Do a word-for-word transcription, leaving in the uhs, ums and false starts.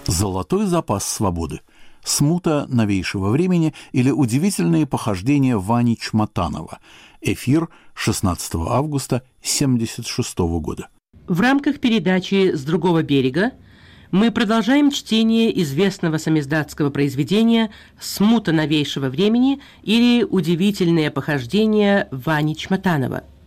Золотой запас свободы, смута новейшего времени или удивительные похождения Вани Чмотанова. Эфир шестнадцатого августа семьдесят шестого года. В рамках передачи «С другого берега» мы продолжаем чтение известного самиздатского произведения «Смута новейшего времени» или «Удивительные похождения Вани Чмотанова».